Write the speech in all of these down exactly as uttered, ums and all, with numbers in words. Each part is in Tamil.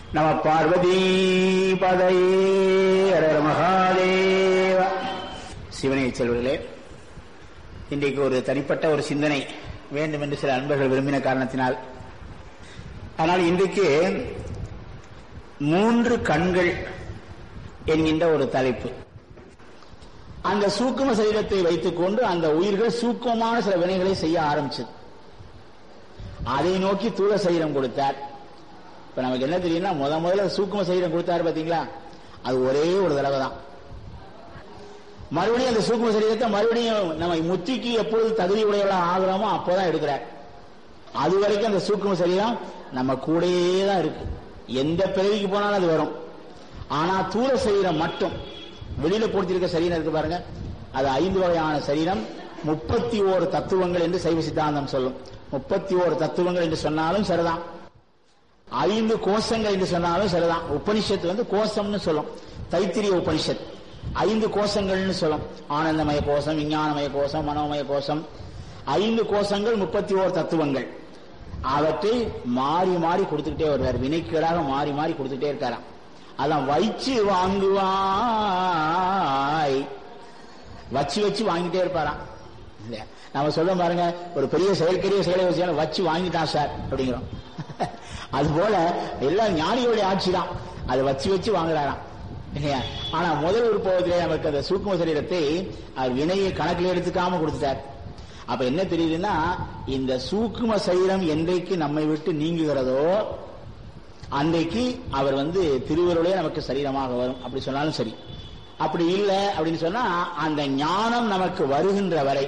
நம பார்வதி பதையே ஹர மகாதேவ. சிவனை செல்வர்களே, இன்றைக்கு ஒரு தனிப்பட்ட ஒரு சிந்தனை வேண்டும் என்று சில அன்பர்கள் விரும்பின காரணத்தினால், ஆனால் இன்றைக்கு மூன்று கண்கள் என்கின்ற ஒரு தலைப்பு. அந்த சூக்கும சரீரத்தை வைத்துக் கொண்டு அந்த உயிர்கள் சூக்குமமான சில வினைகளை செய்ய ஆரம்பிச்சது. அதை நோக்கி தூர சரீரம் கொடுத்தார். இப்ப நமக்கு என்ன தெரியும்னா, முத முதல்ல சூக்கும சரீரம் கொடுத்தாரு பாத்தீங்களா, அது ஒரே ஒரு தடவை தான். மறுபடியும் அந்த சூக்கும சரீரத்தை மறுபடியும் நம்ம முத்திக்கு எப்பொழுது தகுதி உடையவர்களாக ஆகிறோமோ அப்போதான் எடுக்கிறார். அது வரைக்கும் அந்த சூக்கும சரீரம் நம்ம கூடயே தான் இருக்கு. எந்த பிறவிக்கு போனாலும் அது வரும். ஆனா தூர சரீரம் மட்டும், வெளியில பொறுத்திருக்க சரீரம் இருக்கு பாருங்க, அது ஐந்து வகையான சரீரம். முப்பத்தி ஓரு தத்துவங்கள் என்று சைவ சித்தாந்தம் சொல்லும். முப்பத்தி ஓரு தத்துவங்கள் என்று சொன்னாலும் சரிதான், ஐந்து கோஷங்கள் என்று சொன்னாலும் சரிதான். உபனிஷத்து வந்து கோஷம்னு சொல்லும், தைத்திரிய உபனிஷத் ஐந்து கோஷங்கள்னு சொல்லும். ஆனந்தமய கோஷம், விஞ்ஞானமய கோஷம், மனோமய கோஷம், ஐந்து கோஷங்கள், முப்பத்தி ஓரு தத்துவங்கள். அவற்றை மாறி மாறி கொடுத்துக்கிட்டே வருவார். வினைக்கீடாக மாறி மாறி கொடுத்துக்கிட்டே இருக்காராம். அதான் வச்சு வாங்குவாய், வச்சு வச்சு வாங்கிட்டே இருப்பாராம். நம்ம சொல்ல பாருங்க, ஒரு பெரிய செயற்கரிய செயலை வச்சு வச்சு வாங்கிட்டான் சார் அப்படிங்கிறோம். அது போல எல்லாம் ஞானிகளுடைய ஆட்சி தான், அதை வச்சு வச்சு வாங்குறாராம். ஆனா முதல் உறுப்பகத்திலே நமக்கு அந்த சூக்கும சரீரத்தை வினையை கணக்கில் எடுத்துக்காம கொடுத்துட்டார். அப்ப என்ன தெரியுதுன்னா, இந்த சூக்கும சரீரம் என்றைக்கு நம்மை விட்டு நீங்குகிறதோ அன்றைக்கு அவர் வந்து திருவருளே நமக்கு சரீரமாக வரும். அப்படி சொன்னாலும் சரி. அப்படி இல்லை அப்படின்னு சொன்னா, அந்த ஞானம் நமக்கு வருகின்ற வரை.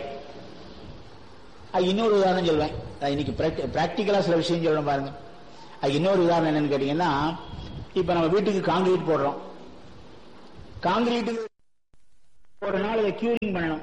இன்னொரு உதாரணம் சொல்வேன், இன்னைக்கு பிராக்டிக்கலா சில விஷயம் சொல்றேன் பாருங்க. இன்னொரு உதாரணம் என்னன்னு கேட்டீங்கன்னா, இப்ப நம்ம வீட்டுக்கு காங்கிரீட் போடுறோம். காங்கிரீட் ஒரு நாள் இதை கியூரிங் பண்ணணும்.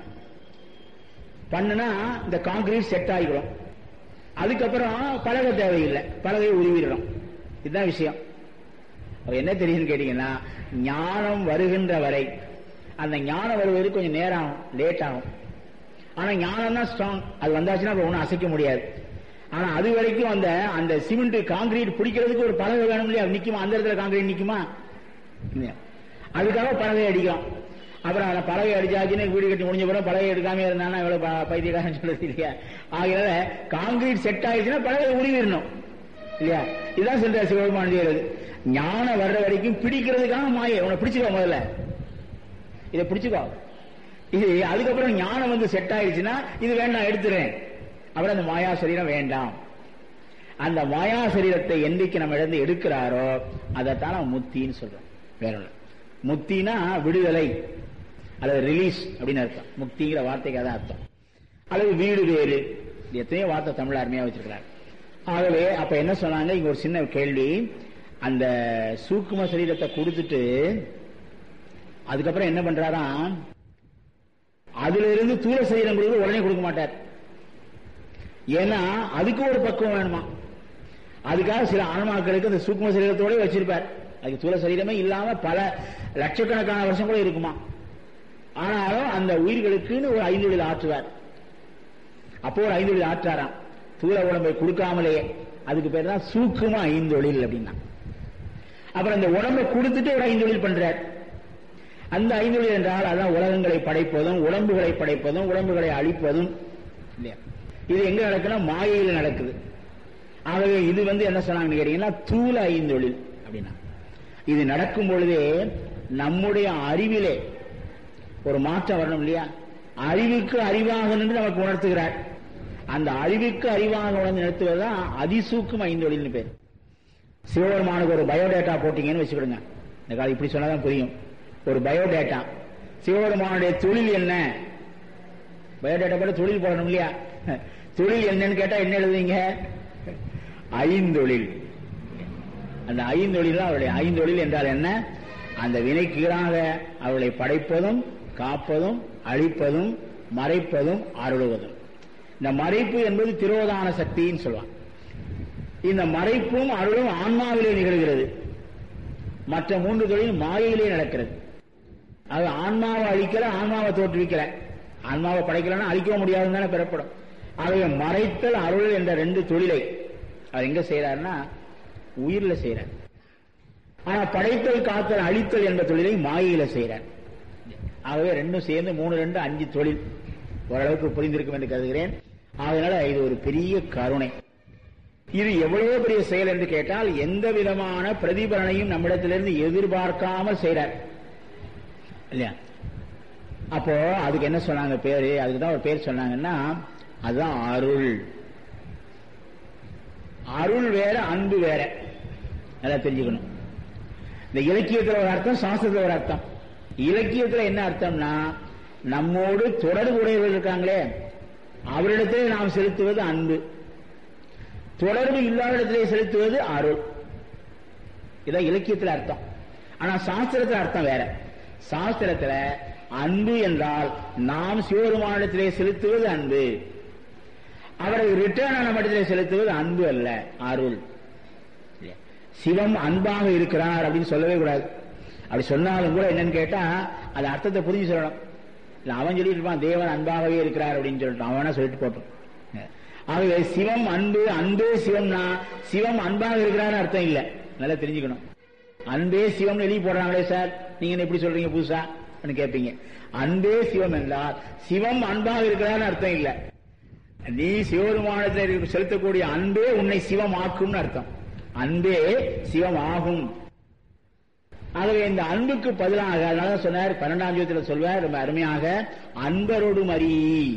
பண்ணுனா இந்த காங்கிரீட் செட் ஆகிடும். அதுக்கப்புறம் பலகை தேவையில்லை, பலகையை உருவிடுறோம். இதுதான் விஷயம். என்ன தெரியுதுன்னு கேட்டீங்கன்னா, ஞானம் வருகின்ற வரை, அந்த ஞானம் வருவதற்கு கொஞ்சம் நேரம் ஆகும், லேட் ஆகும். ஆனா ஞானம் தான் ஸ்ட்ராங். அது வந்தாச்சுன்னா ஒன்னும் அசைக்க முடியாது. ஆனா அது வரைக்கும் அந்த அந்த சிமெண்ட் காங்கிரீட் பிடிக்கிறதுக்கு ஒரு பலகை வேணும் இல்லையா? நிக்குமா? அந்த இடத்துல காங்கிரீட் நிக்குமா? அதுக்காக பலகை அடிக்கும். அப்புறம் அந்த பலகை அடிச்சாச்சுன்னு வீடு கட்டி முடிஞ்ச பிறகு பலகை எடுக்காம இருந்தானா எவ்வளவு பைத்தியக்காரன் சொல்றது இல்லையா? ஆகையால காங்கிரீட் செட் ஆயிடுச்சுன்னா பலகை உருவிடணும் இல்லையா? இதுதான் சென்ற சிவபெருமான் செய்யறது. ஞானம் வர்ற வரைக்கும் பிடிக்கிறதுக்காக மாயை. உன்னை பிடிச்சுக்கோ, முதல்ல இதை பிடிச்சுக்கோ. இது அதுக்கப்புறம் ஞானம் வந்து செட் ஆயிடுச்சுன்னா இது வேண்டாம், எடுத்துறேன். அப்புறம் அந்த மாயா சரீரம் வேண்டாம். அந்த மாயா சரீரத்தை என்றைக்கு நம்ம இழந்து எடுக்கிறாரோ அதைத்தான் நம்ம முத்தின்னு சொல்றோம். வேற ஒன்று, முத்தினா விடுதலை அல்லது ரிலீஸ் அப்படின்னு அர்த்தம். முக்திங்கிற வார்த்தைக்கு அதான் அர்த்தம். அல்லது வீடு வேறு, எத்தனையோ வார்த்தை தமிழ் அருமையா வச்சிருக்கிறார். ஆகவே அப்ப என்ன சொன்னாங்க, இங்க ஒரு சின்ன கேள்வி. அந்த சூக்கும சரீரத்தை கொடுத்துட்டு அதுக்கப்புறம் என்ன பண்றாராம், அதுல இருந்து தூர சரீரம் கொடுத்து உடனே கொடுக்க மாட்டார். ஏன்னா அதுக்கு ஒரு பக்குவம் வேணுமா. அதுக்காக சில ஆன்மாக்களுக்கு அந்த சூக்கும சரீரத்தோட வச்சிருப்பார். அதுக்கு தூர சரீரமே இல்லாம பல லட்சக்கணக்கான வருஷம் கூட இருக்குமா. ஆனாலும் அந்த உயிர்களுக்குன்னு ஒரு ஐந்தொழில் ஆற்றுவார். அப்போ ஒரு ஐந்தொழில் ஆற்றாராம், தூர உடம்பை கொடுக்காமலேயே. அதுக்கு பேர் தான் சூக்கும ஐந்தொழில் அப்படின்னா. அப்புறம் அந்த உடம்பை கொடுத்துட்டு ஒரு ஐந்தொழில் பண்றார். அந்த ஐந்தொழில் என்றால் அதான் உலகங்களை படைப்பதும், உடம்புகளை படைப்பதும், உடம்புகளை அழிப்பதும் இல்லையா? இது எங்க நடக்குன்னா மாயையில் நடக்குது. ஆகவே இது வந்து என்ன சொன்னாங்கன்னு கேட்டீங்கன்னா தூல ஐந்தொழில் அப்படின்னா. இது நடக்கும் பொழுதே நம்முடைய அறிவிலே ஒரு மாற்றம் வரணும் இல்லையா? அறிவுக்கு அறிவாக நின்று நமக்கு உணர்த்துகிறார். அந்த அறிவுக்கு அறிவாக உணர்ந்து நிறுத்துவதுதான் அதிசூக்கும் ஐந்தொழில்னு பேர். சிவபெருமானுக்கு ஒரு பயோடேட்டா போட்டீங்கன்னு வச்சுக்கிடுங்க. இந்த காலம் இப்படி சொன்னாதான் புரியும். ஒரு பயோடேட்டா, சிவபெருமானுடைய தொழில் என்ன? பயோடேட்டா போட தொழில் போடணும் இல்லையா? தொழில் என்னன்னு கேட்டா என்ன எழுதுவீங்க? ஐந்தொழில். அந்த ஐந்தொழில் தான் அவருடைய ஐந்தொழில் என்றால் என்ன? அந்த வினைக்கீழாக அவர்களை படைப்பதும், காப்பதும், அழிப்பதும், மறைப்பதும், அருளுவதும். இந்த மறைப்பு என்பது திரோதான சக்தின்னு சொல்லுவாங்க. இந்த மறைப்பும் அருளும் ஆன்மாவிலே நிகழ்கிறது. மற்ற மூன்று தொழில் மாயையிலே நடக்கிறது. அது ஆன்மாவை அழிக்கிற, ஆன்மாவை தோற்றுவிக்கிற. ஆன்மாவை படைக்கலன்னா அழிக்க முடியாதுன்னு தானே பெறப்படும். ஆகவே மறைத்தல் அருள் என்ற ரெண்டு தொழிலை அவர் எங்க செய்யறாருன்னா உயிர்ல செய்யறார். ஆனா படைத்தல் காத்தல் அழித்தல் என்ற தொழிலை மாயையில செய்யறார். ஆகவே ரெண்டும் சேர்ந்து மூணு ரெண்டு அஞ்சு தொழில் ஓரளவுக்கு புரிந்திருக்கும் என்று கருதுகிறேன். அதனால இது ஒரு பெரிய கருணை. இது எவ்வளவு பெரிய செயல் என்று கேட்டால் எந்த விதமான பிரதிபலனையும் நம்மிடத்திலிருந்து எதிர்பார்க்காமல் செய்யறார் இல்லையா? அப்போ அதுக்கு என்ன சொன்னாங்க பேரு? அதுக்குதான் ஒரு பேர் சொன்னாங்கன்னா அதுதான் அருள். அருள் வேற, அன்பு வேற. நல்லா தெரிஞ்சுக்கணும். இந்த இலக்கியத்தில் ஒரு அர்த்தம், சாஸ்திரத்தில் ஒரு அர்த்தம். இலக்கியத்தில் என்ன அர்த்தம்னா நம்மோடு தொடர்புடையவர்கள் இருக்காங்களே அவரிடத்திலே நாம் செலுத்துவது அன்பு, தொடர்பு இல்லாத இடத்திலே செலுத்துவது அருள். இதான் இலக்கியத்தில் அர்த்தம். ஆனா சாஸ்திரத்தில் அர்த்தம் வேற. சாஸ்திரத்துல அன்பு என்றால் நாம் சிவபெருமானிடத்திலே செலுத்துவது அன்பு, அவரை ரிட்டர்ன் ஆன மட்டத்திலே செலுத்துவது அன்பு அல்ல, அருள். சிவம் அன்பாக இருக்கிறார் அப்படின்னு சொல்லவே கூடாது. அப்படி சொன்னாலும் கூட என்னன்னு கேட்டா அது அர்த்தத்தை புரிஞ்சு சொல்லணும். இல்ல அவன் சொல்லிட்டு இருப்பான் தேவன் அன்பாகவே இருக்கிறார் அப்படின்னு சொல்லிட்டு அவனா சொல்லிட்டு போட்டோம். ஆகவே சிவம் அன்பு, அன்பே சிவம்னா சிவம் அன்பாக இருக்கிறான்னு அர்த்தம் இல்ல. நல்லா தெரிஞ்சுக்கணும். அன்பே சிவம் எழுதி போடுறாங்களே சார், நீங்க எப்படி சொல்றீங்க புதுசா கேட்பீங்க. அன்பே சிவம் என்றால் சிவம் அன்பாக இருக்கிறான்னு அர்த்தம் இல்ல. நீ சிவபெருமானத்தில் செலுத்தக்கூடிய அன்பே உன்னை சிவம் ஆக்கும்னு அர்த்தம். அன்பே சிவம் ஆகும். ஆகவே இந்த அன்புக்கு பதிலாக அதனால சொன்னார், பன்னெண்டாம் ஜோதியில் சொல்வார் ரொம்ப அருமையாக, அன்பரோடு மறி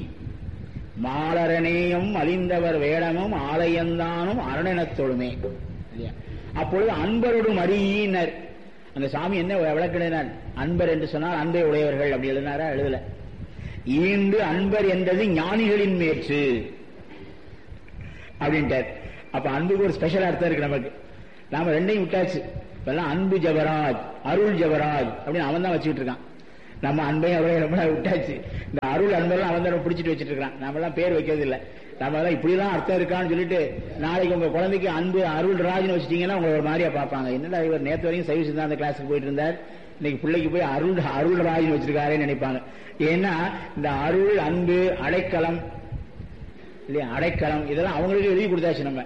மாலரநேயம் அழிந்தவர் வேடமும் ஆலயந்தானும் அரணனத்தொழுமே. அப்பொழுது அன்பரோடு மறியினர். அந்த சாமி என்ன விளக்கினார்? அன்பர் என்று சொன்னால் அன்பை உடையவர்கள் அப்படி எழுதினாரா? எழுதல. ஈண்டு அன்பர் என்றது ஞானிகளின் மேற்று அப்படின்ட்டார். அப்ப அன்புக்கு ஒரு ஸ்பெஷல் அர்த்தம் இருக்கு நமக்கு. நாம ரெண்டையும் விட்டாச்சு. இப்பெல்லாம் அன்பு ஜபராஜ், அருள் ஜபராஜ் அப்படின்னு அவன் தான் வச்சுக்கிட்டு இருக்கான். நம்ம அன்பையும் அவரையும் ரொம்ப விட்டாச்சு. இந்த அருள் அன்பெல்லாம் அவன் தான் பிடிச்சிட்டு வச்சுட்டு இருக்கான். நம்ம எல்லாம் பேர் வைக்கிறது இல்லை. நம்ம எல்லாம் இப்படிதான் அர்த்தம் இருக்கான்னு சொல்லிட்டு நாளைக்கு உங்க குழந்தைக்கு அன்பு அருள் ராஜ்னு வச்சுட்டீங்கன்னா உங்களை ஒரு மாதிரியா பார்ப்பாங்க. என்னடா இவர் நேற்று வரைக்கும் சைவ சித்தாந்த கிளாஸுக்கு போயிட்டு இருந்தார், இன்னைக்கு பிள்ளைக்கு போய் அருள் அருள் ராஜ்னு வச்சிருக்காருன்னு நினைப்பாங்க. ஏன்னா இந்த அருள் அன்பு அடைக்கலம் இல்லையா, அடைக்கலம் இதெல்லாம் அவங்களுக்கு எழுதி கொடுத்தாச்சு. நம்ம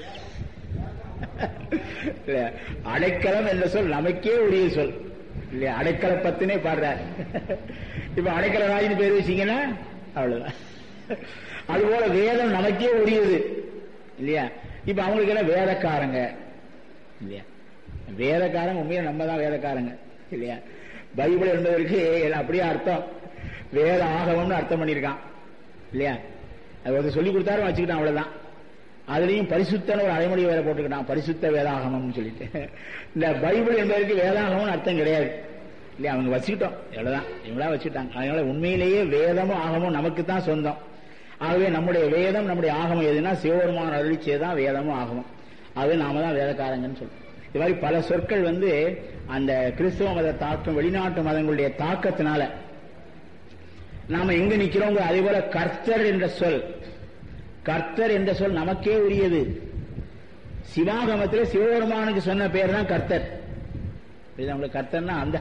அடைக்கலம் என்ற சொல் நமக்கே உரிய சொல் இல்லையா? அடைக்கல பத்துனே பாடுறார். இப்ப அடைக்கல ராஜின்னு பேர் வச்சீங்கன்னா அவ்வளவுதான். அதுபோல வேதம் நமக்கே உரியது இல்லையா? இப்ப அவங்களுக்கு எல்லாம் வேதக்காரங்க இல்லையா? வேதக்காரங்க உண்மையா நம்ம தான் வேதக்காரங்க இல்லையா? பைபிள் என்பதற்கு அப்படியே அர்த்தம் வேத ஆகவம்னு அர்த்தம் பண்ணியிருக்கான் இல்லையா? அது ஒருத்தர் சொல்லி கொடுத்தாரும் வச்சுக்கிட்டான், அவ்வளவுதான். அதுலயும் பரிசுத்தன ஒரு அடைமொழி வேற போட்டுக்கிட்டான், பரிசுத்த வேதாகமம்னு சொல்லிட்டு. இந்த பைபிள் என்பதற்கு வேதாகமம்னு அர்த்தம் கிடையாது இல்லையா? அவங்க வச்சுக்கிட்டோம், எவ்வளவுதான், இவங்களா வச்சுட்டாங்க. அதனால உண்மையிலேயே வேதமும் ஆகமும் நமக்கு தான் சொந்தம். ஆகவே நம்முடைய வேதம் நம்முடைய ஆகமம் எதுனா சிவபெருமான் அருளிச்சேதான் வேதமும் ஆகமும். அது நாம தான் வேதக்காரங்கன்னு சொல்றோம். இது மாதிரி பல சொற்கள் வந்து அந்த கிறிஸ்துவ மத தாக்கம், வெளிநாட்டு மதங்களுடைய தாக்கத்தினால நாம எங்க நிக்கிறோங்க. அதே போல கர்த்தர் என்ற சொல், கர்த்தர் என்ற சொல் நமக்கே உரியது. சிவாகமத்தில் சிவபெருமானுக்கு சொன்ன பேர் தான் கர்த்தர். உங்களுக்கு கர்த்தர்னா அந்த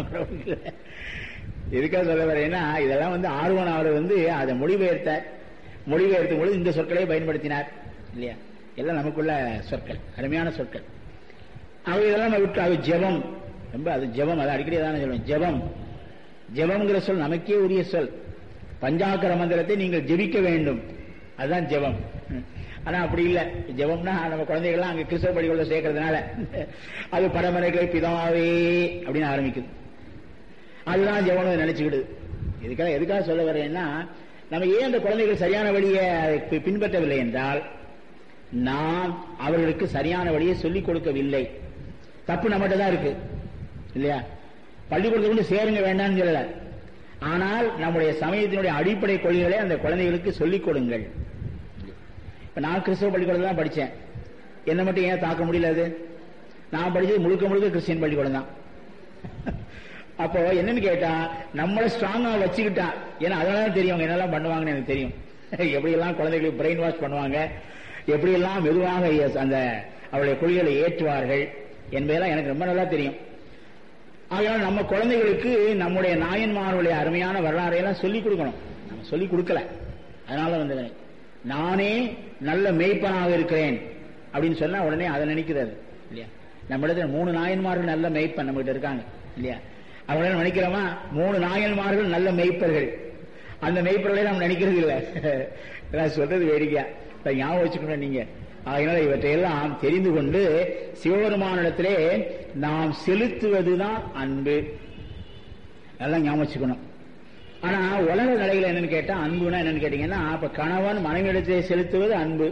எதுக்காக சொல்ல வரேன்னா, இதெல்லாம் வந்து ஆர்வன் அவர் வந்து அதை மொழிபெயர்த்தார். மொழிபெயர்த்தும் பொழுது இந்த சொற்களை பயன்படுத்தினார் இல்லையா? எல்லாம் நமக்குள்ள சொற்கள், அருமையான சொற்கள். அவங்க இதெல்லாம் நம்ம விட்டு அது ஜெபம், ரொம்ப அது ஜெபம், அதை அடிக்கடி தானே சொல்லுவேன். ஜெபம் ஜெபம்ங்கிற சொல் நமக்கே உரிய சொல். பஞ்சாக்கர மந்திரத்தை நீங்கள் ஜெபிக்க வேண்டும், அதுதான் ஜெபம். ஆனா அப்படி இல்லை. ஜெபம்னா நம்ம குழந்தைகள்லாம் அங்க கிறிஸ்தவ பள்ளிக்கூட சேர்க்கறதுனால அது பரமரைகளை பிதாவே அப்படின்னு ஆரம்பிக்குது. அதுதான் ஜெபம் நினைச்சுக்கிடுது. இதுக்காக எதுக்காக சொல்ல வரேன்னா, நம்ம ஏன் அந்த குழந்தைகள் சரியான வழியை பின்பற்றவில்லை என்றால், நாம் அவர்களுக்கு சரியான வழியை சொல்லிக் கொடுக்கவில்லை. தப்பு நம்மகிட்ட தான் இருக்கு இல்லையா? பள்ளிக்கூடத்துக்கு சேருங்க வேண்டாம்னு சொல்லல, ஆனால் நம்முடைய சமயத்தினுடைய அடிப்படை கொள்கைகளை அந்த குழந்தைகளுக்கு சொல்லிக் கொடுங்கள். இப்ப நான் கிறிஸ்தவ பள்ளிக்கூடத்தில் தான் படித்தேன். என்ன மட்டும் ஏன் தாக்க முடியல? அது நான் படிச்சது முழுக்க முழுக்க கிறிஸ்டியன் பள்ளிக்கூடம் தான். அப்போ என்னன்னு கேட்டா, நம்மளை ஸ்ட்ராங்கா வச்சுக்கிட்டா, ஏன்னா அதெல்லாம் தெரியும் அவங்க என்னெல்லாம் பண்ணுவாங்கன்னு எனக்கு தெரியும். எப்படியெல்லாம் குழந்தைகளுக்கு பிரெயின் வாஷ் பண்ணுவாங்க, எப்படியெல்லாம் மெதுவாக அந்த அவருடைய கொள்கைகளை ஏற்றுவார்கள் என்பதெல்லாம் எனக்கு ரொம்ப நல்லா தெரியும். ஆகையால் நம்ம குழந்தைகளுக்கு நம்முடைய நாயன்மார்களுடைய அருமையான வரலாறையெல்லாம் சொல்லிக் கொடுக்கணும். நம்ம சொல்லிக் கொடுக்கல. அதனால வந்து நானே நல்ல மெய்ப்பனாக இருக்கிறேன் அப்படின்னு சொன்னா உடனே அதை நினைக்கிறது இல்லையா? நம்மிடத்துல மூணு நாயன்மார்கள் நல்ல மெய்ப்பன் நம்மகிட்ட இருக்காங்க இல்லையா? அவங்கள நினைக்கிறோமா? மூணு நாயன்மார்கள் நல்ல மெய்ப்பர்கள். அந்த மெய்ப்பர்களை நாம் நினைக்கிறது இல்லை. நான் சொல்றது வேடிக்கையா ஞாபகம் வச்சுக்கணும் நீங்க. அதனால இவற்றையெல்லாம் தெரிந்து கொண்டு சிவபெருமானிடத்திலே நாம் செலுத்துவதுதான் அன்பு. அதெல்லாம் ஞாபகம் வச்சுக்கணும். ஆனா உலக நிலைகள் என்னன்னு கேட்டா அன்புனா என்னன்னு கேட்டீங்கன்னா, அப்ப கணவன் மனைவியிடத்திலே செலுத்துவது அன்பு.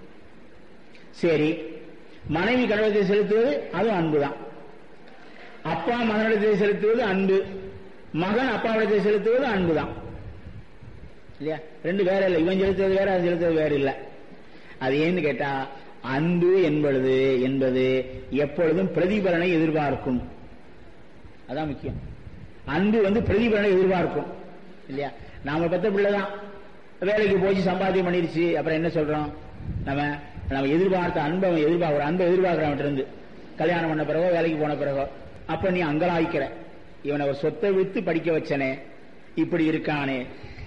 சரி, மனைவி கணவனத்தை செலுத்துவது அதுவும் அன்புதான். அப்பா மகனிடத்தை செலுத்துவது அன்பு, மகன் அப்பாவிடத்தை செலுத்துவது அன்புதான் இல்லையா? ரெண்டு வேற இல்லை. இவன் செலுத்துவது வேற, அது செலுத்துவது வேற இல்லை. அது ஏன்னு கேட்டா அன்பு என்பது என்பது எப்பொழுதும் பிரதிபலனை எதிர்பார்க்கும். அதான் முக்கியம். அன்பு வந்து பிரதிபலனை எதிர்பார்க்கும் இல்லையா? நாம பெத்த பிள்ளைதான் வேலைக்கு போச்சு சம்பாத்தியம் பண்ணிருச்சு, அப்புறம் என்ன சொல்றோம்? நம்ம நம்ம எதிர்பார்த்த அன்பை எதிர்பார்க்க ஒரு அன்பை எதிர்பார்க்கிறவன் இருந்து கல்யாணம் பண்ண பிறகோ வேலைக்கு போன பிறகோ, அப்ப நீ அங்கலாய்க்கிற, இவனை ஒரு சொத்தை வித்து படிக்க வச்சனே இப்படி இருக்கானே,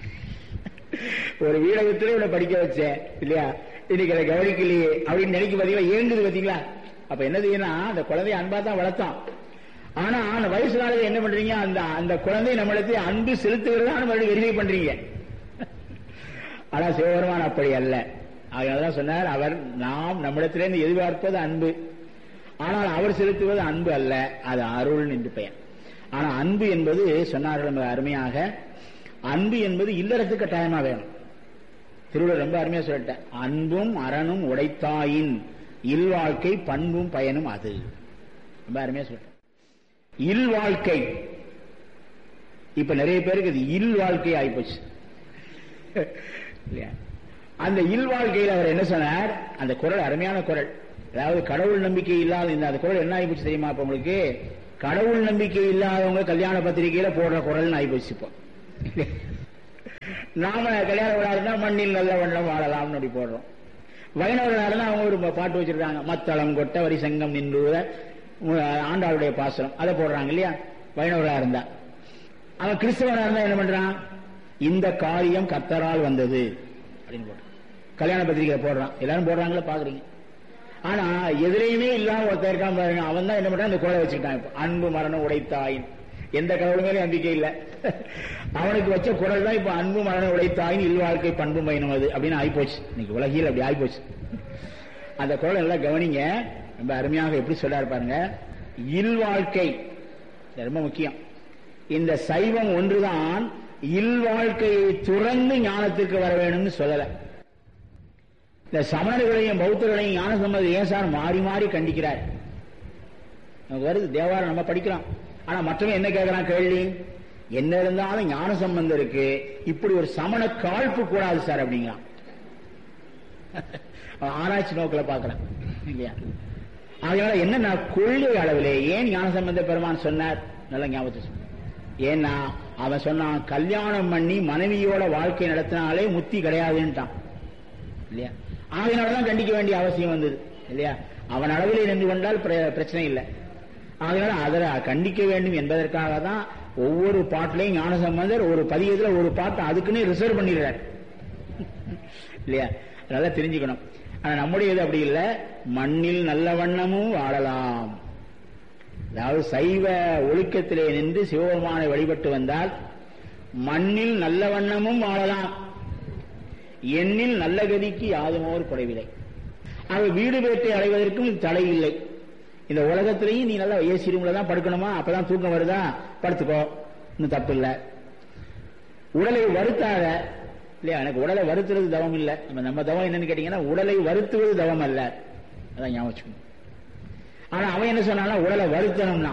ஒரு வீடை வித்துல இவனை படிக்க வச்சேன் இல்லையா, இன்னைக்கு அதை கவனிக்கலையே அப்படின்னு நினைக்க பாத்தீங்களா? ஏங்குது பாத்தீங்களா? அப்ப என்ன செய்யணும்? அந்த குழந்தைய அன்பா தான் வளர்த்தோம். ஆனா அந்த வயசு நாளில் என்ன பண்றீங்க? அந்த அந்த குழந்தை நம்மளுக்கு அன்பு செலுத்துகிறதா மறுபடியும் வெரிஃபை பண்றீங்க. ஆனா சிவபெருமான் அப்படி அல்ல. அதனாலதான் சொன்னார், அவர் நாம் நம்மிடத்திலிருந்து எதிர்பார்ப்பது அன்பு, ஆனால் அவர் செலுத்துவது அன்பு அல்ல, அது அருள் என்று பெயர். ஆனா அன்பு என்பது சொன்னார்கள் அருமையாக, அன்பு என்பது இல்லறத்துக்கு கட்டாயமா வேணும். திருவள்ளுவர் ரொம்ப அருமையா சொல்லிட்டேன், அன்பும் அறனும் உடைத்தாயின் இல்வாழ்க்கை பண்பும் பயனும் அது. ரொம்ப அருமையா சொல்லிட்டேன். இல் வாழ்க்கை இப்ப நிறைய பேருக்கு இது இல் வாழ்க்கை ஆயிப்போச்சு இல்லையா? அந்த இல் வாழ்க்கையில் அவர் என்ன சொன்னார்? அந்த குரல் அருமையான குரல். அதாவது கடவுள் நம்பிக்கை இல்லாத இந்த அந்த குரல் என்ன ஆயிப்போச்சு தெரியுமா? இப்ப உங்களுக்கு கடவுள் நம்பிக்கை இல்லாதவங்க கல்யாண பத்திரிகையில போடுற குரல் ஆயிப்போச்சு. இப்போ நாம கல்யாண விழா மண்ணில் நல்ல வண்ணம் வாழலாம்னு அப்படி போடுறோம். வைணவர்களா அவங்க ஒரு பாட்டு வச்சிருக்காங்க, மத்தளம் கொட்ட வரி சங்கம் நின்றுவத ஆண்டாளுடைய பாசனம், அதை போடுறாங்க இல்லையா? வைணவர்களா இருந்தா. அவன் கிறிஸ்தவனா இருந்தா என்ன பண்றான்? இந்த காரியம் கர்த்தரால் வந்தது அப்படின்னு போடுறான், கல்யாண பத்திரிகை போடுறான். எல்லாரும் போடுறாங்களா பாக்குறீங்க. ஆனா எதிரையுமே இல்லாம ஒருத்தர் இருக்கான் பாருங்க, அவன் தான் என்ன பண்றான்? இந்த கோலை வச்சுக்கிட்டான். இப்ப அன்பு மரணம் உடைத்தாயின், எந்த கடவுள் மேலே நம்பிக்கை இல்லை, அவனுக்கு வச்ச குரல் தான் இப்ப அன்பு மரணம் உடைத்தாயின் இல்வாழ்க்கை பண்பு பயணம் அது அப்படின்னு ஆயிப்போச்சு. இன்னைக்கு உலகில் அப்படி ஆயிப்போச்சு. அந்த குரல் எல்லாம் கவனிங்க, ரொம்ப அருமையாக எப்படி சொல்றாரு பாருங்க. இல்வாழ்க்கை ரொம்ப முக்கியம். இந்த சைவம் ஒன்றுதான் இல்வாழ்க்கையை துறந்து ஞானத்திற்கு வர வேணும்னு சொல்லல. இந்த சமணர்களையும் பௌத்தர்களையும் ஞான சம்பந்தம் ஏன் சார் மாறி மாறி கண்டிக்கிறார்? நமக்கு வருது தேவாரம் நம்ம படிக்கிறோம், ஆனா மற்றவங்க என்ன கேட்கிறான் கேள்வி? என்ன இருந்தாலும் ஞான சம்பந்தம் இருக்கு, இப்படி ஒரு சமண காழ்ப்பு கூடாது சார் அப்படிங்கிறான். ஆராய்ச்சி நோக்கில் பார்க்கிறேன் இல்லையா? அதனால என்ன கொள்கை அளவிலே ஏன் ஞான சம்பந்த பெருமான் சொன்னார்? நல்ல ஞாபகத்தை. ஏன்னா அவன் சொன்னான், கல்யாணம் பண்ணி மனைவியோட வாழ்க்கை நடத்தினாலே முத்தி கிடையாதுன்ட்டான் இல்லையா? அதனாலதான் கண்டிக்க வேண்டிய அவசியம் வந்தது இல்லையா? அவன் அளவிலே நின்று கொண்டால் பிரச்சனை இல்லை. அதனால அதை கண்டிக்க வேண்டும் என்பதற்காக தான் ஒவ்வொரு பாட்டிலையும் ஞான சம்பந்தர் ஒரு பதியத்துல ஒரு பாட்டு அதுக்குன்னே ரிசர்வ் பண்ணிடுறார் இல்லையா? அதனால தெரிஞ்சுக்கணும். ஆனா நம்முடைய இது அப்படி இல்லை, மண்ணில் நல்ல வண்ணமும் வாழலாம். அதாவது சைவ ஒழுக்கத்திலே நின்று சிவபெருமானை வழிபட்டு வந்தால் மண்ணில் நல்ல வண்ணமும் வாழலாம், எண்ணில் நல்ல கதிக்கு யாதுமோர் குறைவில்லை. ஆக வீடு பேட்டை அடைவதற்கும் தடை இல்லை. இந்த உலகத்திலையும் நீ நல்லா ஏசி ரூம்ல தான் படுக்கணுமா, அப்பதான் தூக்கம் வருதா, படுத்துக்கோ, இன்னும் தப்பு இல்லை. உடலை வருத்தாத இல்லையா? எனக்கு உடலை வருத்துறது தவம் இல்லை. நம்ம நம்ம தவம் என்னன்னு கேட்டீங்கன்னா உடலை வருத்துவது தவம் அல்ல, அதான் ஞாபகம் வச்சுக்கணும். ஆனா அவன் என்ன சொன்னா உடலை வருத்தணும்னா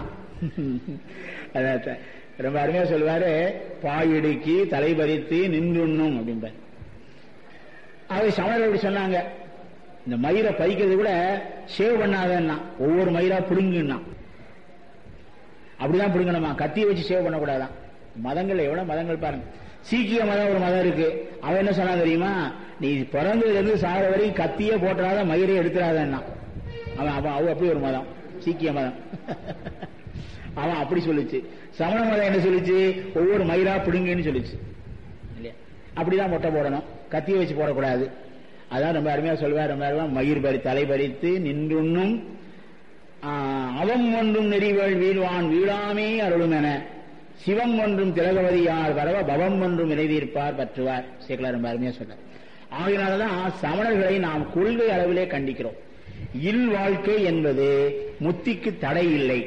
ரொம்ப அருமையா சொல்லுவாரு, பாயிடுக்கி தலைபறித்து நின்றுண்ணும் அப்படின்பாரு. அவை சமணர்கள் அப்படி சொன்னாங்க, இந்த மயிரை பறிக்கிறது கூட சேவ் பண்ணாதன்னா ஒவ்வொரு மயிரா பிடுங்குன்னா, அப்படிதான் பிடுங்கணுமா, கத்தியை வச்சு சேவ் பண்ணக்கூடாதான். மதங்கள் எவ்வளவு மதங்கள் பாருங்க. சீக்கிய மதம் ஒரு மதம் இருக்கு, அவன் என்ன சொன்னா தெரியுமா? நீ பிறந்ததுல இருந்து சாகிற வரைக்கும் கத்தியே போட்டுறாத மயிரை எடுத்துறாதன்னா. அவன் அவன் அவ அப்படி ஒரு மதம், சீக்கிய மதம். அவன் அப்படி சொல்லிச்சு. சமண மதம் என்ன சொல்லிச்சு? ஒவ்வொரு மயிரா பிடுங்கன்னு சொல்லிச்சு இல்லையா? அப்படிதான் மொட்டை போடணும், கத்தியை வச்சு போடக்கூடாது. அதான் ரொம்ப அருமையா சொல்வார். ரொம்ப மயிர் பறி தலை பறித்து நின்றுண்ணும் அவம் ஒன்றும் நெறிவேள் வீழ்வான் வீழாமே அருளும் என சிவம் ஒன்றும் திலகவதியார் வரவ பவம் ஒன்றும் இறைதீர்ப்பார் பற்றுவார். சேக்கலார் ரொம்ப அருமையா சொன்னார். ஆகையினாலதான் சமணர்களை நாம் கொள்கை அளவிலே கண்டிக்கிறோம். இல் வாழ்க்கை என்பது முத்திக்கு தடை இல்லை.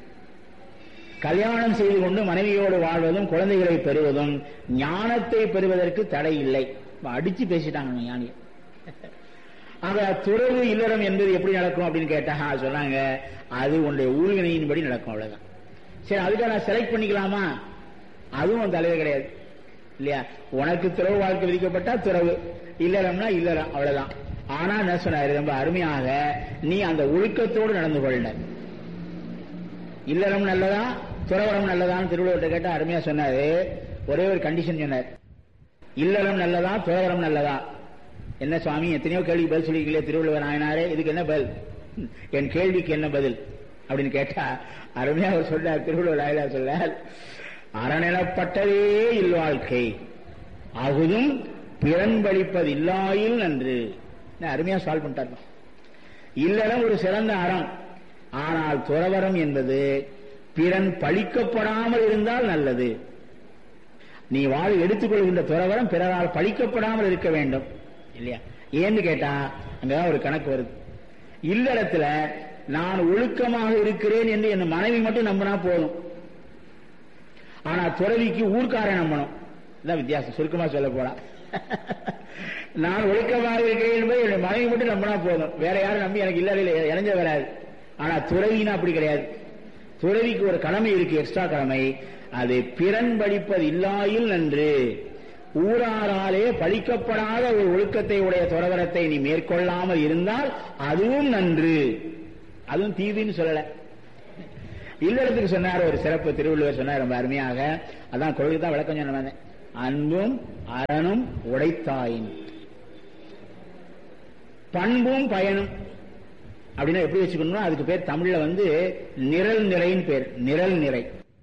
கல்யாணம் செய்து கொண்டு மனைவியோடு வாழ்வதும் குழந்தைகளை பெறுவதும் ஞானத்தை பெறுவதற்கு தடை இல்லை. அடிச்சு பேசிட்டாங்க ஞானிய. ஆக துறவு இல்லறம் என்பது எப்படி நடக்கும் அப்படின்னு கேட்டா சொன்னாங்க, அது உன்னுடைய ஊழ்வினையின்படி நடக்கும், அவ்வளவுதான். சரி, அதுக்காக நான் செலக்ட் பண்ணிக்கலாமா? அதுவும் தலைவர் கிடையாது இல்லையா? உனக்கு துறவு வாழ்க்கை விதிக்கப்பட்டா துறவு, இல்லறம்னா இல்லறம், அவ்வளவுதான். ஆனா என்ன சொன்னாரு ரொம்ப அருமையாக, நீ அந்த ஒழுக்கத்தோடு நடந்து கொள்ள. இல்லறம் நல்லதா துறவரம் நல்லதான்னு திருவள்ளுவர் கேட்டா அருமையா சொன்னாரு. ஒரே ஒரு கண்டிஷன் சொன்னார், இல்லறம் நல்லதா துறவரம் நல்லதா? என்ன சுவாமி, எத்தனையோ கேள்வி பதில் சொல்லிருக்கீங்களே திருவள்ளுவர் நாயனாரே, இதுக்கு என்ன பதில், என் கேள்விக்கு என்ன பதில் அப்படின்னு கேட்டா அருமையா அவர் சொல்றார். திருவள்ளுவர் நாயனார் சொல்றார், அறநிலப்பட்டதே இல்வாழ்க்கை அகுதும் பிறன்பழிப்பது இல்லாயில் நன்று. அருமையா சால்வ் பண்ணிட்டார். இல்லறம் ஒரு சிறந்த அறம், ஆனால் துறவரம் என்பது பிறன் பழிக்கப்படாமல் இருந்தால் நல்லது. நீ வாழ் எடுத்துக்கொள்கின்ற துறவரம் பிறரால் பழிக்கப்படாமல் இருக்க வேண்டும் இல்லையா? ஏன்னு கேட்டா அங்கதான் ஒரு கணக்கு வருது. இல்லறத்துல நான் ஒழுக்கமாக இருக்கிறேன் என்று என் மனைவி மட்டும் நம்பினா போதும். ஆனா துறவிக்கு ஊர்க்காரன் நம்பணும். இதான் வித்தியாசம். சுருக்கமா சொல்ல போனா, நான் ஒழுக்கமாக இருக்கிறேன் என்பதை என் மனைவி மட்டும் நம்பினா போதும், வேற யாரும் நம்பி எனக்கு இல்லறையில் இணைஞ்ச வராது. ஆனா துறவினா அப்படி கிடையாது. துறவிக்கு ஒரு கடமை இருக்கு, எக்ஸ்ட்ரா கடமை. அது பிறன் படிப்பது இல்லாயில் நன்று. ஊராராலே பழிக்கப்படாத ஒரு ஒழுக்கத்தை உடைய துறவரத்தை நீ மேற்கொள்ளாமல் இருந்தால் அதுவும் நன்று, அதுவும் தீதுன்னு சொல்லல. இல்லறத்துக்கு சொன்னார் ஒரு சிறப்பு திருவள்ளுவர் சொன்னார் ரொம்ப அருமையாக. அதான் கொள்கை தான் விளக்கம் சொன்ன, அன்பும் அறனும் உடைத்தாயின் பண்பும் பயனும் அப்படின்னா எப்படி வச்சுக்கணும்? அதுக்கு பேர் தமிழ்ல வந்து நிரல் நிறைன்னு பேர். நிரல் நிறை.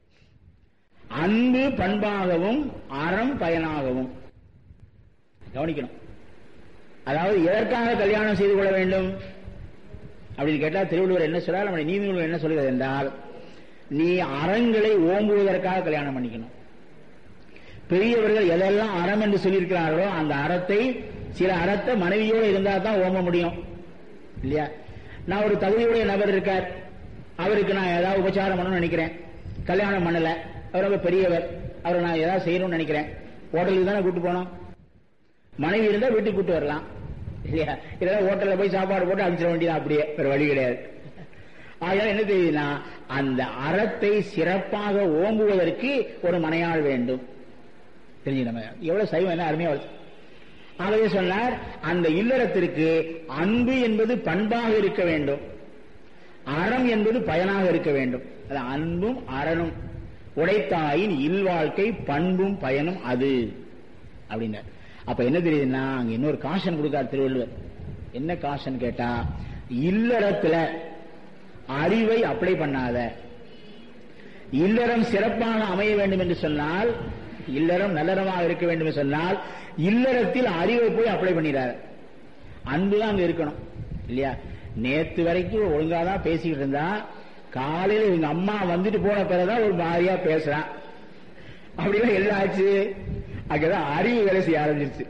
அன்பு பண்பாகவும் அறம் பயனாகவும் கவனிக்கணும். அதாவது எதற்காக கல்யாணம் செய்து கொள்ள வேண்டும் அப்படின்னு கேட்டா திருவள்ளுவர் என்ன சொல்றார், நம்முடைய நீதிநூல்கள் என்ன சொல்கிறது என்றால், நீ அறங்களை ஓம்புவதற்காக கல்யாணம் பண்ணிக்கணும். பெரியவர்கள் எதெல்லாம் அறம் என்று சொல்லியிருக்கிறார்களோ அந்த அறத்தை, சில அறத்தை மனைவியோடு இருந்தா தான் ஓம்ப முடியும் இல்லையா? நான் ஒரு தகுதியுடைய நபர் இருக்கார், அவருக்கு நான் ஏதாவது உபச்சாரம் பண்ணணும்னு நினைக்கிறேன், கல்யாணம் பண்ணல, அவர் ரொம்ப பெரியவர், அவரை நான் ஏதாவது செய்யணும்னு நினைக்கிறேன், ஹோட்டலுக்கு தானே கூட்டு போனோம். மனைவி இருந்தா வீட்டுக்கு கூட்டு வரலாம் இல்லையா? இல்லைன்னா ஹோட்டல்ல போய் சாப்பாடு போட்டு அனுப்பிச்சிட வேண்டியதான், அப்படியே வேற வழி கிடையாது. ஆகையால் என்ன தெரியுதுன்னா, அந்த அறத்தை சிறப்பாக ஓம்புவதற்கு ஒரு மனையாள் வேண்டும். தெரிஞ்சு நம்ம எவ்வளவு சைவம் என்ன அருமையா. ஆகவே சொன்னார், அந்த இல்லறத்திற்கு அன்பு என்பது பண்பாக இருக்க வேண்டும், அறம் என்பது பயனாக இருக்க வேண்டும். அது அன்பும் அறனும் உடைத்தாயின் இல்வாழ்க்கை பண்பும் பயனும் அது அப்படின்னார். அப்ப என்ன தெரியுதுன்னா, அங்க இன்னொரு காஷன் கொடுக்கார் திருவள்ளுவர். என்ன காஷன் கேட்டா, இல்லறத்துல அறிவை அப்ளை பண்ணாத. இல்லறம் சிறப்பாக அமைய வேண்டும் என்று சொன்னால், இல்லறம் நல்லறமாக இருக்க வேண்டும் என்று சொன்னால், இல்லறத்தில் அறிவை போய் அப்ளை பண்ணிடாரு. அன்புதான் அங்க இருக்கணும் இல்லையா? நேத்து வரைக்கும் ஒழுங்காதான் பேசிக்கிட்டு இருந்தா, காலையில இவங்க அம்மா வந்துட்டு போன பிறகுதான் ஒரு மாதிரியா பேசுறான். அப்படிலாம் எல்லாம் ஆச்சு. அங்கதான் அறிவு வேலை செய்ய ஆரம்பிச்சிருச்சு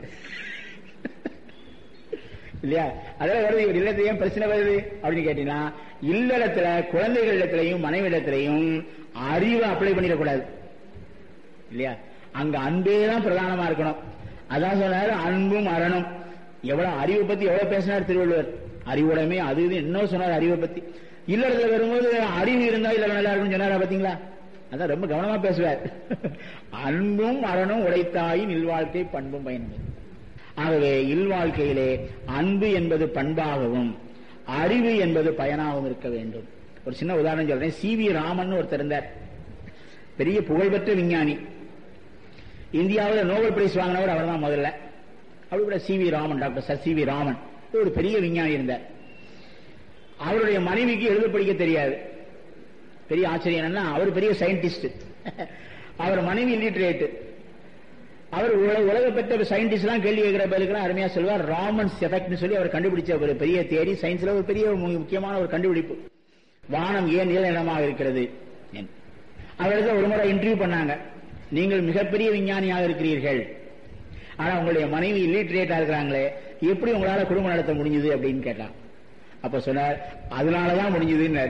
இல்லையா? அதெல்லாம் வருது. இவர் இல்லத்துல ஏன் பிரச்சனை வருது அப்படின்னு கேட்டீங்கன்னா, இல்லறத்துல குழந்தைகள் இடத்திலையும் மனைவி இடத்திலையும் அறிவை அப்ளை பண்ணிடக்கூடாது இல்லையா? அங்க அன்பே தான் பிரதானமா இருக்கணும். அதான் சொன்னாரு அன்பும் அறனும். எவ்வளவு அறிவை பத்தி எவ்வளவு பேசினார் திருவள்ளுவர். அறிவுடைமை அது இது இன்னும் சொன்னார் அறிவை பத்தி. இல்லறத்துல வரும்போது அறிவு இருந்தா இல்ல நல்லா இருக்கும்னு சொன்னாரா பாத்தீங்களா? அதான் ரொம்ப கவனமா பேசுவார். அன்பும் அறனும் உடைத்தாயின் இல்வாழ்க்கை பண்பும் பயனும். ஆகவே இல்வாழ்க்கையிலே அன்பு என்பது பண்பாகவும் அறிவு என்பது பயனாகவும் இருக்க வேண்டும். ஒரு சின்ன உதாரணம் சொல்றேன். சி வி ராமன் ஒருத்தர் இருந்தார், பெரிய புகழ்பெற்ற விஞ்ஞானி. இந்தியாவில் நோபல் பிரைஸ் வாங்கினவர் அவர் தான் முதல்ல. அப்படி கூட C V Raman, doctor sir C V Raman ஒரு பெரிய விஞ்ஞானி இருந்தார். அவருடைய மனைவிக்கு எழுத படிக்க தெரியாது. பெரிய ஆச்சரியம் என்னன்னா, அவர் பெரிய சயின்டிஸ்ட், அவர் மனைவி இல்லிட்ரேட். அவர் உலக பெற்ற சயின்டிஸ்ட் எல்லாம் கேள்வி கேட்கிற பதிலுக்கு அருமையா சொல்வார். ராமன்ஸ் எஃபெக்ட்னு சொல்லி அவர் கண்டுபிடிச்ச ஒரு பெரிய தியரி, சயின்ஸ்ல ஒரு பெரிய முக்கியமான ஒரு கண்டுபிடிப்பு. வானம் ஏன் நீல நிறமாக இருக்கிறது? அவர்களுக்கு ஒரு முறை இன்டர்வியூ பண்ணாங்க. நீங்கள் மிகப்பெரிய விஞ்ஞானியாக இருக்கிறீர்கள், ஆனா உங்களுடைய மனைவி இல்லிட்ரேட்டா இருக்கிறாங்களே, எப்படி உங்களால குடும்பம் நடத்த முடிஞ்சது அப்படின்னு கேட்டான். அப்ப சொன்னார், அதனாலதான் முடிஞ்சதுன்னு.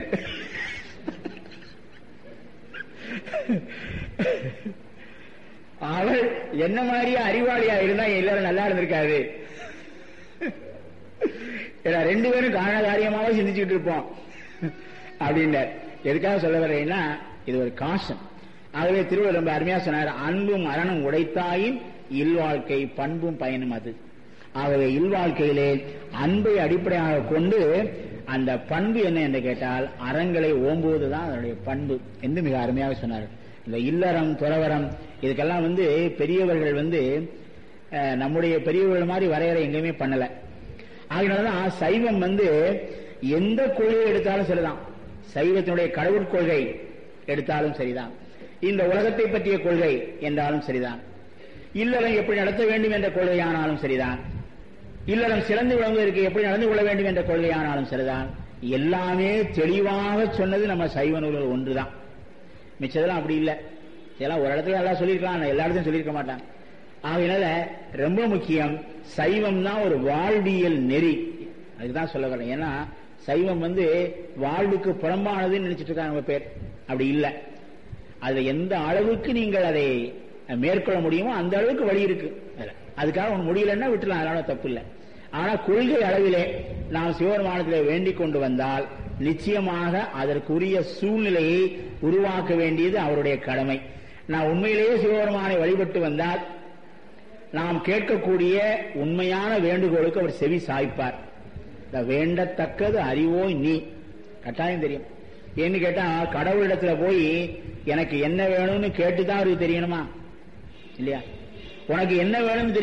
அவள் என்ன மாதிரியே அறிவாளியா இருந்தா எல்லாரும் நல்லா இருந்திருக்காது. ரெண்டு பேரும் காரண காரியமாவே சிந்திச்சுட்டு இருப்போம் அப்படின்னார். எதுக்காக சொல்ல வர்றேன்னா, இது ஒரு காசம். ஆகவே திருவள்ளுவர் ரொம்ப அருமையா சொன்னார், அன்பும் அறனும் உடைத்தாயின் இல்வாழ்க்கை பண்பும் பயனும் அது. ஆகவே இல்வாழ்க்கையிலே அன்பை அடிப்படையாக கொண்டு அந்த பண்பு என்ன என்று கேட்டால் அறங்களை ஓம்புவதுதான் அதனுடைய பண்பு என்று மிக அருமையாக சொன்னார். இந்த இல்லறம் துறவரம் இதுக்கெல்லாம் வந்து பெரியவர்கள் வந்து நம்முடைய பெரியவர்கள் மாதிரி வரையறை எங்கேயுமே பண்ணல. அதனாலதான் சைவம் வந்து எந்த கொள்கையை எடுத்தாலும் சரிதான், சைவத்தினுடைய கடவுள் கொள்கை எடுத்தாலும் சரிதான், இந்த உலகத்தை பற்றிய கொள்கை என்றாலும் சரிதான், இல்லறம் எப்படி நடத்த வேண்டும் என்ற கொள்கையானாலும் சரிதான், இல்லறம் சிறந்து விளங்குவதற்கு எப்படி நடந்து கொள்ள வேண்டும் என்ற கொள்கையானாலும் சரிதான், எல்லாமே தெளிவாக சொன்னது நம்ம சைவ நூல்கள் ஒன்றுதான். மிச்சதெல்லாம் அப்படி இல்லை. இதெல்லாம் ஒரு இடத்துல எல்லாம் சொல்லியிருக்கலாம், எல்லா இடத்தையும் சொல்லியிருக்க மாட்டாங்க. ஆகையினால ரொம்ப முக்கியம், சைவம் தான் ஒரு வாழ்வியல் நெறி. அதுக்குதான் சொல்ல வரேன். ஏன்னா சைவம் வந்து வாழ்வுக்கு புறம்பானதுன்னு நினைச்சிட்டு இருக்காங்க நம்ம பேர். அப்படி இல்லை. அதுல எந்த அளவுக்கு நீங்கள் அதை மேற்கொள்ள முடியுமோ அந்த அளவுக்கு வழி இருக்கு. அதுக்காக ஒன்று முடியலன்னா விட்டுலாம், அதனால தப்பு இல்லை. ஆனா கொள்கை அளவிலே நாம் சிவபெருமானத்திலே வேண்டிக் கொண்டு வந்தால் நிச்சயமாக அதற்குரிய சூழ்நிலையை உருவாக்க வேண்டியது அவருடைய கடமை. நான் உண்மையிலேயே சிவபெருமானை வழிபட்டு வந்தால் நாம் கேட்கக்கூடிய உண்மையான வேண்டுகோளுக்கு அவர் செவி சாய்ப்பார். வேண்டத்தக்கது அறிவோய் நீ, கட்டாயம் தெரியும். ஏன்னு கேட்டா கடவுளிடத்துல போய் எனக்கு என்ன வேணும்னு கேட்டுதான் அவருக்கு தெரியணுமா இல்லையா? உனக்கு என்ன வேணும்னு